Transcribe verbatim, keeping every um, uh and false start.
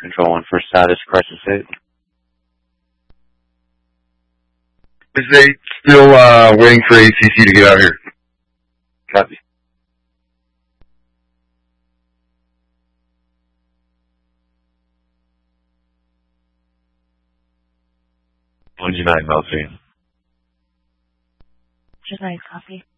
Control one for status, crisis eight. Is they still uh, waiting for A C C to get out here? Copy. one G nine, Melvin. Just nice copy.